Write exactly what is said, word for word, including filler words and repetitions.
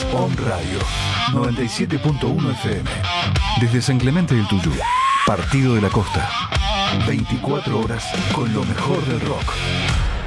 On Radio noventa y siete punto uno F M. Desde San Clemente del Tuyú, Partido de la Costa. veinticuatro horas con lo mejor del rock.